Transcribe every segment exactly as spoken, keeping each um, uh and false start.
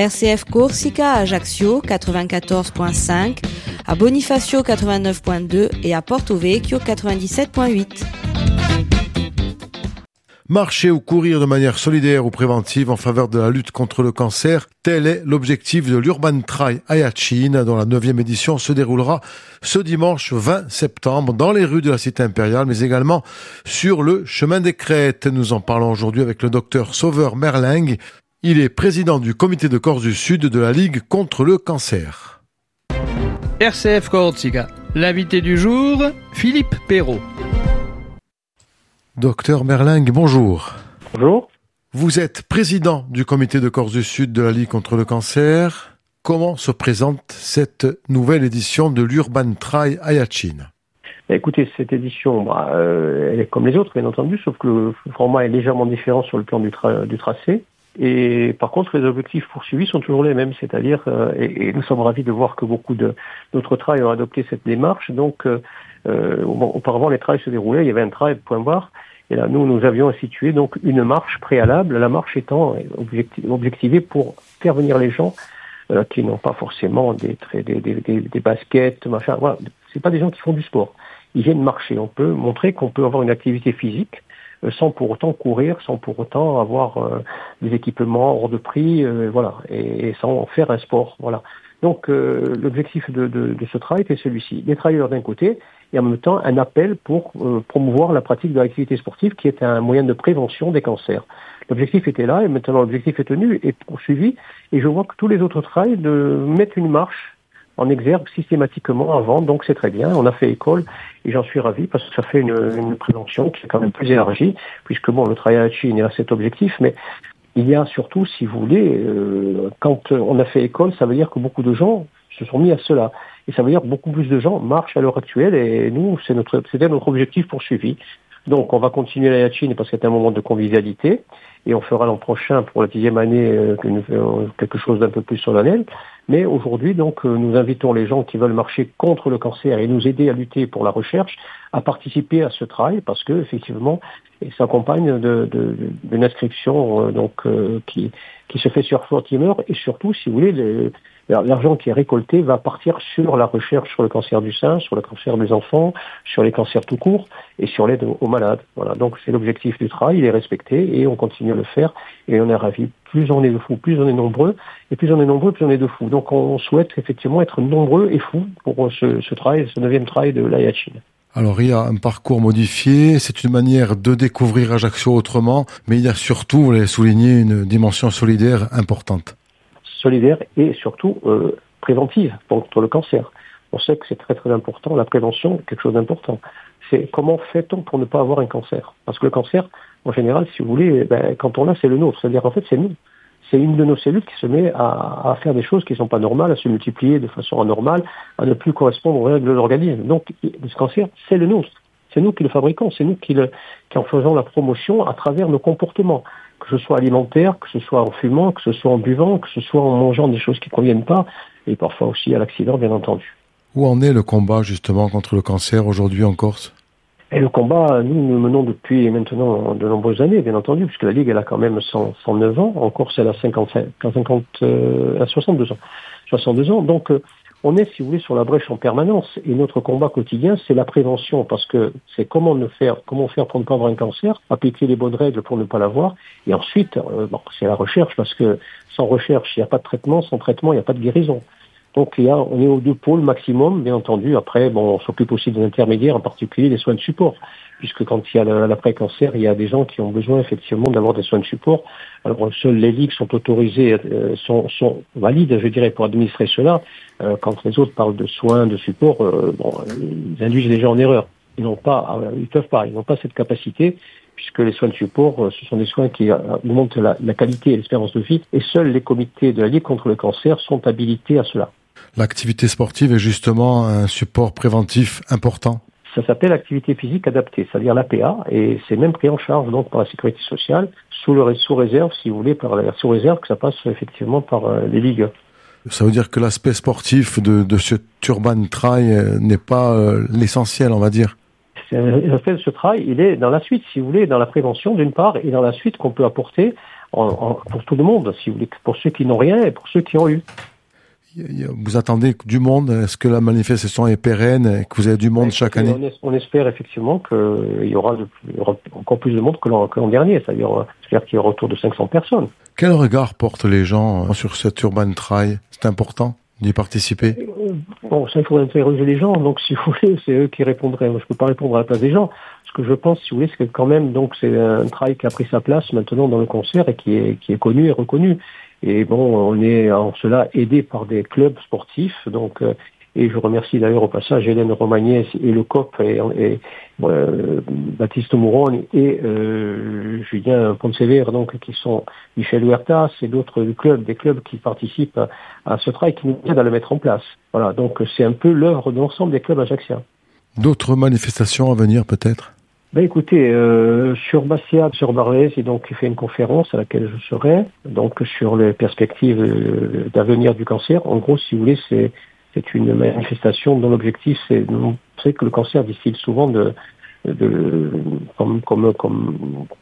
R C F Corsica à Ajaccio quatre-vingt-quatorze virgule cinq, à Bonifacio quatre-vingt-neuf virgule deux et à Porto Vecchio quatre-vingt-dix-sept virgule huit. Marcher ou courir de manière solidaire ou préventive en faveur de la lutte contre le cancer, tel est l'objectif de l'Urban Trail Ayacine, dont la neuvième édition se déroulera ce dimanche vingt septembre dans les rues de la Cité impériale, mais également sur le chemin des Crêtes. Nous en parlons aujourd'hui avec le docteur Sauveur Merling. Il est président du comité de Corse du Sud de la Ligue contre le cancer. R C F Corsica. L'invité du jour, Philippe Perrault. Docteur Merling, bonjour. Bonjour. Vous êtes président du comité de Corse du Sud de la Ligue contre le cancer. Comment se présente cette nouvelle édition de l'Urban Trail Ayacine ? Écoutez, cette édition, bah, euh, elle est comme les autres, bien entendu, sauf que le format est légèrement différent sur le plan du, tra- du tracé. Et par contre, les objectifs poursuivis sont toujours les mêmes, c'est-à-dire, euh, et, et nous sommes ravis de voir que beaucoup de, d'autres trails ont adopté cette démarche. Donc, euh, euh, auparavant, les trails se déroulaient, il y avait un trail, point barre. Et là, nous, nous avions institué donc une marche préalable, la marche étant objecti- objectivée pour faire venir les gens euh, qui n'ont pas forcément des, des, des, des, des baskets, machin. Voilà, c'est pas des gens qui font du sport. Ils viennent marcher. On peut montrer qu'on peut avoir une activité physique euh, sans pour autant courir, sans pour autant avoir euh, des équipements hors de prix, euh, voilà, et, et sans faire un sport. Voilà. Donc, euh, l'objectif de, de, de ce travail était celui-ci. Les travailleurs d'un côté, et en même temps un appel pour euh, promouvoir la pratique de l'activité sportive qui est un moyen de prévention des cancers. L'objectif était là et maintenant l'objectif est tenu et poursuivi et je vois que tous les autres trails de mettre une marche en exergue systématiquement avant, donc c'est très bien. On a fait école et j'en suis ravi parce que ça fait une, une prévention qui est quand même plus élargie puisque bon, le travail à la Chine a cet objectif, mais il y a surtout, si vous voulez, euh, quand on a fait école, ça veut dire que beaucoup de gens se sont mis à cela. Et ça veut dire que beaucoup plus de gens marchent à l'heure actuelle et nous, c'est notre, c'était notre objectif poursuivi. Donc, on va continuer la Yachine parce que c'est un moment de convivialité et on fera l'an prochain pour la dixième année euh, quelque chose d'un peu plus solennel. Mais aujourd'hui, donc, euh, nous invitons les gens qui veulent marcher contre le cancer et nous aider à lutter pour la recherche à participer à ce travail parce que effectivement, et s'accompagne de, de, d'une inscription euh, donc euh, qui qui se fait sur Fortimer et surtout, si vous voulez, les, l'argent qui est récolté va partir sur la recherche sur le cancer du sein, sur le cancer des enfants, sur les cancers tout court et sur l'aide aux malades. Voilà, donc c'est l'objectif du travail, il est respecté et on continue à le faire et on est ravis. Plus on est de fous, plus on est nombreux et plus on est nombreux, plus on est de fous. Donc on souhaite effectivement être nombreux et fous pour ce, ce travail, ce neuvième travail de l'Ayacine. Alors, il y a un parcours modifié, c'est une manière de découvrir Ajaccio autrement, mais il y a surtout, vous l'avez souligné, une dimension solidaire importante. Solidaire et surtout euh, préventive contre le cancer. On sait que c'est très très important, la prévention est quelque chose d'important. C'est comment fait-on pour ne pas avoir un cancer ? Parce que le cancer, en général, si vous voulez, ben, quand on l'a, c'est le nôtre. C'est-à-dire, en fait, c'est nous. C'est une de nos cellules qui se met à, à faire des choses qui ne sont pas normales, à se multiplier de façon anormale, à ne plus correspondre aux règles de l'organisme. Donc, ce cancer, c'est le nôtre. C'est nous qui le fabriquons, c'est nous qui, le, qui en faisons la promotion à travers nos comportements, que ce soit alimentaire, que ce soit en fumant, que ce soit en buvant, que ce soit en mangeant des choses qui ne conviennent pas, et parfois aussi à l'accident, bien entendu. Où en est le combat, justement, contre le cancer aujourd'hui en Corse ? Et le combat, nous, nous le menons depuis maintenant de nombreuses années, bien entendu, puisque la Ligue, elle a quand même cent, cent neuf ans. En Corse, elle a cinquante-cinq, cinquante, euh, soixante-deux ans. soixante-deux ans. Donc, euh, on est, si vous voulez, sur la brèche en permanence. Et notre combat quotidien, c'est la prévention, parce que c'est comment ne faire, comment faire pour ne pas avoir un cancer, appliquer les bonnes règles pour ne pas l'avoir. Et ensuite, euh, bon, c'est la recherche, parce que sans recherche, il n'y a pas de traitement. Sans traitement, il n'y a pas de guérison. Donc, il y a, on est aux deux pôles maximum, bien entendu. Après, bon, on s'occupe aussi des intermédiaires, en particulier des soins de support. Puisque quand il y a l'après-cancer, il y a des gens qui ont besoin, effectivement, d'avoir des soins de support. Alors, seules les ligues sont autorisées, euh, sont, sont valides, je dirais, pour administrer cela. Euh, quand les autres parlent de soins, de support, euh, bon, ils induisent les gens en erreur. Ils n'ont pas, euh, ils peuvent pas, ils n'ont pas cette capacité, puisque les soins de support, euh, ce sont des soins qui euh, augmentent la, la qualité et l'espérance de vie. Et seuls les comités de la Ligue contre le cancer sont habilités à cela. L'activité sportive est justement un support préventif important. Ça s'appelle activité physique adaptée, c'est-à-dire l'A P A, et c'est même pris en charge donc par la sécurité sociale, sous, le, sous réserve, si vous voulez, par la sous réserve que ça passe effectivement par euh, les ligues. Ça veut dire que l'aspect sportif de, de ce Urban Trail euh, n'est pas euh, l'essentiel, on va dire. L'aspect de ce travail, il est dans la suite, si vous voulez, dans la prévention d'une part, et dans la suite qu'on peut apporter en, en, pour tout le monde, si vous voulez, pour ceux qui n'ont rien et pour ceux qui ont eu. Vous attendez du monde? Est-ce que la manifestation est pérenne et que vous avez du monde chaque année? On espère effectivement qu'il y aura, de, il y aura encore plus de monde que l'an, que l'an dernier, c'est-à-dire, c'est-à-dire qu'il y aura autour de cinq cents personnes. Quel regard portent les gens sur cet Urban Trail? C'est important d'y participer? Bon, ça, il faut interroger les gens, donc si vous voulez, c'est eux qui répondraient. Moi, je peux pas répondre à la place des gens. Ce que je pense, si vous voulez, c'est que quand même, donc, c'est un trail qui a pris sa place maintenant dans le concert et qui est, qui est connu et reconnu. Et bon, on est en cela aidé par des clubs sportifs, donc, euh, et je remercie d'ailleurs au passage Hélène Romagnès et le C O P et, et euh, Baptiste Mouron et euh, Julien Poncever, donc qui sont Michel Huertas et d'autres clubs, des clubs qui participent à, à ce travail qui nous aident à le mettre en place. Voilà, donc c'est un peu l'œuvre de l'ensemble des clubs ajacciens. D'autres manifestations à venir peut-être? Ben écoutez, euh, sur Bastia, sur Barlès, j'ai donc fait une conférence à laquelle je serai, donc sur les perspectives euh, d'avenir du cancer. En gros, si vous voulez, c'est c'est une manifestation dont l'objectif c'est de montrer que le cancer distille souvent de, de comme comme comme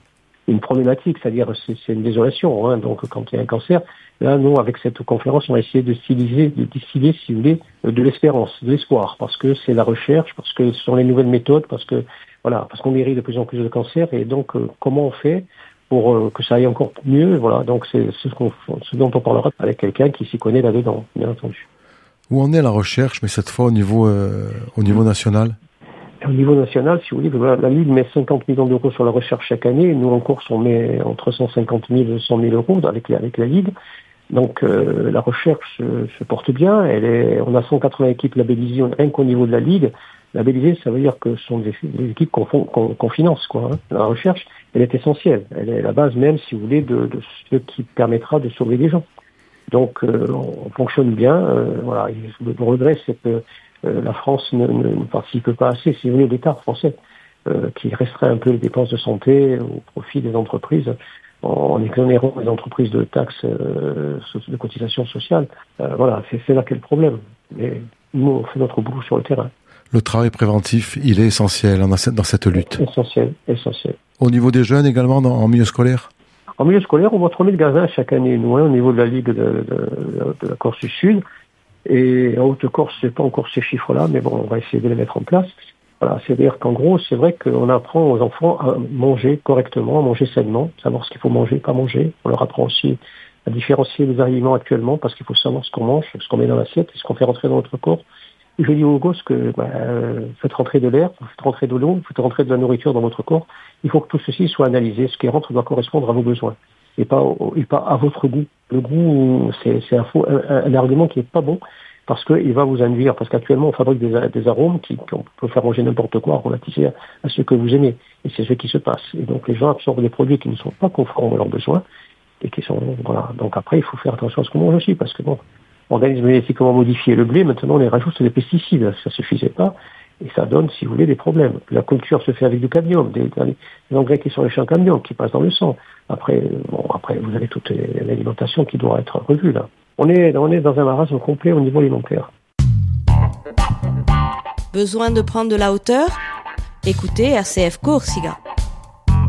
une problématique, c'est-à-dire c'est, c'est une désolation. Hein, donc quand il y a un cancer, là nous avec cette conférence, on va essayer de styliser, de distiller, si vous voulez, de l'espérance, de l'espoir, parce que c'est la recherche, parce que ce sont les nouvelles méthodes, parce que Voilà, parce qu'on guérit de plus en plus de cancers et donc euh, comment on fait pour euh, que ça aille encore mieux? Voilà, donc c'est, c'est ce, qu'on, ce dont on parlera avec quelqu'un qui s'y connaît là-dedans, bien entendu. Où en est la recherche, mais cette fois au niveau euh, au niveau national? Au niveau national, si vous voulez, la, la Ligue met cinquante millions d'euros sur la recherche chaque année. Nous, en course, on met entre cent cinquante mille et cent mille euros avec la, avec la Ligue. Donc euh, la recherche se, se porte bien. Elle est, on a cent quatre-vingts équipes labellisées rien qu'au niveau de la Ligue. Labellisées, ça veut dire que ce sont des, des équipes qu'on, qu'on, qu'on finance, quoi. Hein. La recherche, elle est essentielle. Elle est la base même, si vous voulez, de, de ce qui permettra de sauver des gens. Donc euh, on fonctionne bien. Euh, voilà. Le regret, c'est que euh, la France ne, ne, ne participe pas assez, si vous voulez, l'État français, euh, qui restreint un peu les dépenses de santé au profit des entreprises, en exonérant les entreprises de taxes, euh, de cotisations sociales. Euh, voilà, c'est, c'est là qu'est le problème. Mais nous, on fait notre boulot sur le terrain. Le travail préventif, il est essentiel dans cette, dans cette lutte. Essentiel, essentiel. Au niveau des jeunes également, dans, en milieu scolaire? En milieu scolaire, on voit trois mille gamins chaque année, nous, hein, au niveau de la Ligue de, de, de la Corse du Sud. Et en Haute-Corse, c'est pas encore ces chiffres-là, mais bon, on va essayer de les mettre en place. Voilà, c'est-à-dire qu'en gros, c'est vrai qu'on apprend aux enfants à manger correctement, à manger sainement, savoir ce qu'il faut manger, pas manger. On leur apprend aussi à différencier les aliments actuellement, parce qu'il faut savoir ce qu'on mange, ce qu'on met dans l'assiette, et ce qu'on fait rentrer dans notre corps. Et je dis aux gosses que bah, euh, faites rentrer de l'air, faites rentrer de l'eau, faites rentrer de la nourriture dans votre corps. Il faut que tout ceci soit analysé. Ce qui rentre doit correspondre à vos besoins et pas, au, et pas à votre goût. Le goût, c'est, c'est un, faux, un, un argument qui est pas bon parce qu'il va vous induire. Parce qu'actuellement, on fabrique des, des arômes qui, qu'on peut faire manger n'importe quoi relatifs à, à ce que vous aimez. Et c'est ce qui se passe. Et donc les gens absorbent des produits qui ne sont pas conformes à leurs besoins et qui sont voilà. Donc après, il faut faire attention à ce qu'on mange aussi parce que bon. Organismes génétiquement modifiés, le blé, maintenant on les rajoute des pesticides, ça suffisait pas, et ça donne, si vous voulez, des problèmes. La culture se fait avec du cadmium, des, des engrais qui sont riches en cadmium, qui passent dans le sang. Après, bon, après vous avez toute l'alimentation qui doit être revue là. On est, on est dans un marasme complet au niveau alimentaire. Besoin de prendre de la hauteur? Écoutez R C F Corsica.